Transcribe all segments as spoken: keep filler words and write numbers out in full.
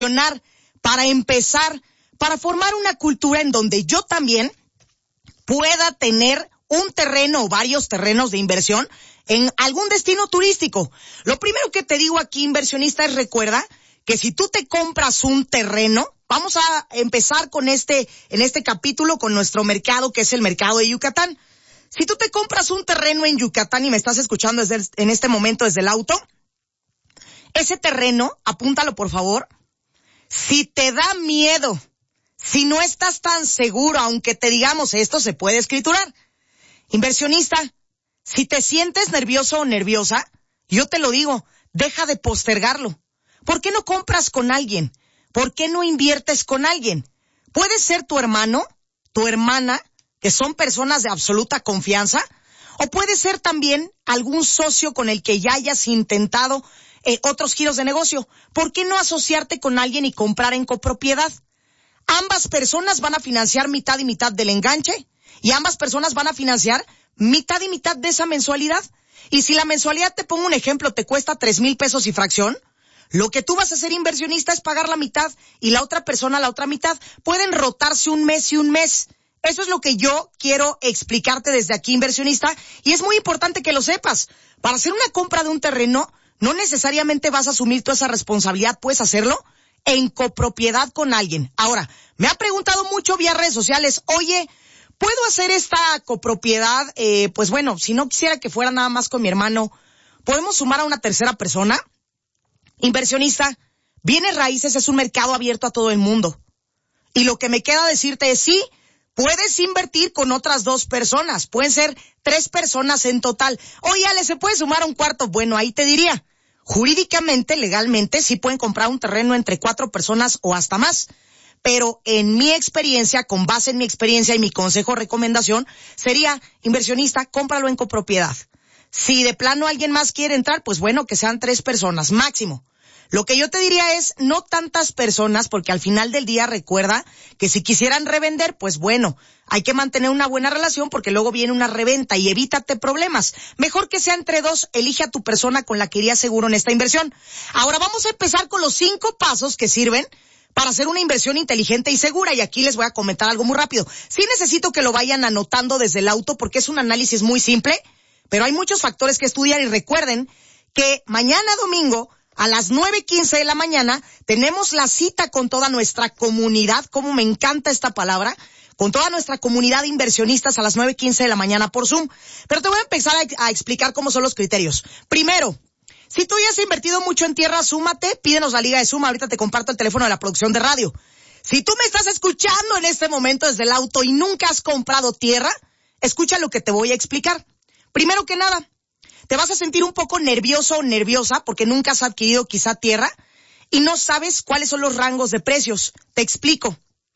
para empezar, para formar una cultura en donde yo también pueda tener un terreno o varios terrenos de inversión en algún destino turístico. Lo primero que te digo aquí, inversionista, es recuerda que si tú te compras un terreno, vamos a empezar con este, en este capítulo con nuestro mercado, que es el mercado de Yucatán. Si tú te compras un terreno en Yucatán y me estás escuchando desde el, en este momento desde el auto, ese terreno, apúntalo por favor, si te da miedo, si no estás tan seguro, aunque te digamos esto se puede escriturar. Inversionista, si te sientes nervioso o nerviosa, yo te lo digo, deja de postergarlo. ¿Por qué no compras con alguien? ¿Por qué no inviertes con alguien? Puede ser tu hermano, tu hermana, que son personas de absoluta confianza, o puede ser también algún socio con el que ya hayas intentado eh, otros giros de negocio. ¿Por qué no asociarte con alguien y comprar en copropiedad? Ambas personas van a financiar mitad y mitad del enganche y ambas personas van a financiar mitad y mitad de esa mensualidad. Y si la mensualidad, te pongo un ejemplo, te cuesta tres mil pesos y fracción, lo que tú vas a hacer, inversionista, es pagar la mitad y la otra persona la otra mitad. Pueden rotarse un mes y un mes. Eso es lo que yo quiero explicarte desde aquí, inversionista, y es muy importante que lo sepas. Para hacer una compra de un terreno, no necesariamente vas a asumir toda esa responsabilidad, puedes hacerlo en copropiedad con alguien. Ahora, me ha preguntado mucho vía redes sociales, oye, ¿puedo hacer esta copropiedad? Eh, pues bueno, si no quisiera que fuera nada más con mi hermano, ¿podemos sumar a una tercera persona? Inversionista, bienes raíces es un mercado abierto a todo el mundo. Y lo que me queda decirte es sí, puedes invertir con otras dos personas, pueden ser tres personas en total. Oye, Ale, ¿se puede sumar a un cuarto? Bueno, ahí te diría, jurídicamente, legalmente, sí pueden comprar un terreno entre cuatro personas o hasta más. Pero en mi experiencia, con base en mi experiencia y mi consejo o recomendación, sería, inversionista, cómpralo en copropiedad. Si de plano alguien más quiere entrar, pues bueno, que sean tres personas máximo. Lo que yo te diría es, no tantas personas, porque al final del día recuerda que si quisieran revender, pues bueno, hay que mantener una buena relación porque luego viene una reventa y evítate problemas. Mejor que sea entre dos, elige a tu persona con la que irías seguro en esta inversión. Ahora vamos a empezar con los cinco pasos que sirven para hacer una inversión inteligente y segura, y aquí les voy a comentar algo muy rápido. Sí necesito que lo vayan anotando desde el auto porque es un análisis muy simple, pero hay muchos factores que estudiar y recuerden que mañana domingo a las nueve quince de la mañana tenemos la cita con toda nuestra comunidad, como me encanta esta palabra, con toda nuestra comunidad de inversionistas a las nueve quince de la mañana por Zoom. Pero te voy a empezar a, a explicar cómo son los criterios. Primero, si tú ya has invertido mucho en tierra, súmate, pídenos la liga de Zoom, ahorita te comparto el teléfono de la producción de radio. Si tú me estás escuchando en este momento desde el auto y nunca has comprado tierra, escucha lo que te voy a explicar. Primero que nada, te vas a sentir un poco nervioso o nerviosa porque nunca has adquirido quizá tierra y no sabes cuáles son los rangos de precios. Te explico.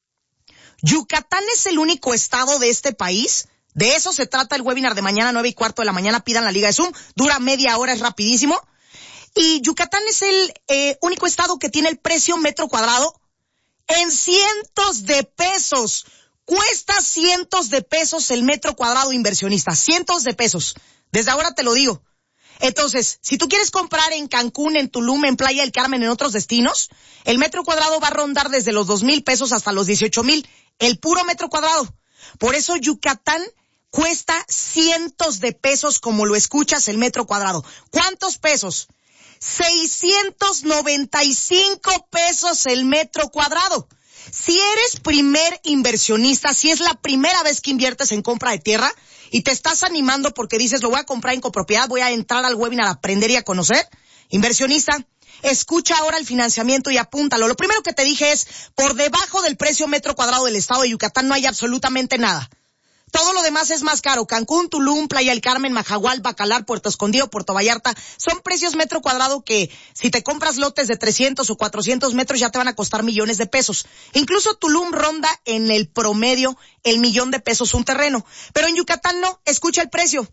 Yucatán es el único estado de este país, de eso se trata el webinar de mañana, nueve y cuarto de la mañana, pidan la liga de Zoom, dura media hora, es rapidísimo. Y Yucatán es el eh, único estado que tiene el precio metro cuadrado en cientos de pesos. Cuesta cientos de pesos el metro cuadrado, inversionista, cientos de pesos. Desde ahora te lo digo. Entonces, si tú quieres comprar en Cancún, en Tulum, en Playa del Carmen, en otros destinos, el metro cuadrado va a rondar desde los dos mil pesos hasta los dieciocho mil, el puro metro cuadrado. Por eso Yucatán cuesta cientos de pesos, como lo escuchas, el metro cuadrado. ¿Cuántos pesos? seiscientos noventa y cinco pesos el metro cuadrado. Si eres primer inversionista, si es la primera vez que inviertes en compra de tierra y te estás animando porque dices, lo voy a comprar en copropiedad, voy a entrar al webinar a aprender y a conocer, inversionista, escucha ahora el financiamiento y apúntalo. Lo primero que te dije es, por debajo del precio metro cuadrado del estado de Yucatán no hay absolutamente nada. Todo lo demás es más caro. Cancún, Tulum, Playa del Carmen, Majahual, Bacalar, Puerto Escondido, Puerto Vallarta, son precios metro cuadrado que si te compras lotes de trescientos o cuatrocientos metros ya te van a costar millones de pesos. Incluso Tulum ronda en el promedio el millón de pesos un terreno. Pero en Yucatán no, escucha el precio.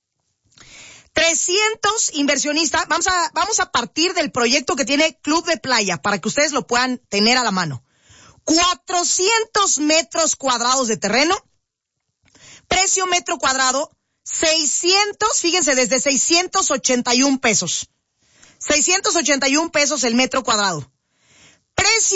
trescientos inversionistas, vamos a, vamos a partir del proyecto que tiene Club de Playa para que ustedes lo puedan tener a la mano. cuatrocientos metros cuadrados de terreno. Precio metro cuadrado, seiscientos, fíjense, desde seiscientos ochenta y un pesos. seiscientos ochenta y un pesos el metro cuadrado. precio